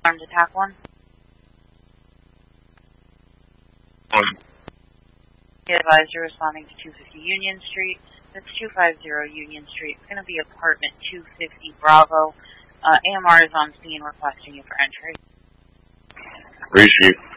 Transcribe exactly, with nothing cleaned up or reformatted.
Armed attack one. Um, Be advised you're responding to two fifty Union Street. That's two fifty Union Street. It's going to be apartment two fifty Bravo. Uh, A M R is on scene requesting you for entry. appreciate